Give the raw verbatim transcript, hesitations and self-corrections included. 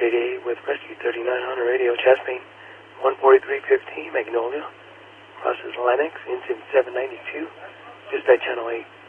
eight eight with Rescue thirty-nine on the radio. Chastain one forty-three fifteen, Magnolia. Crosses Lennox, engine seven ninety-two. Dispatch channel eight.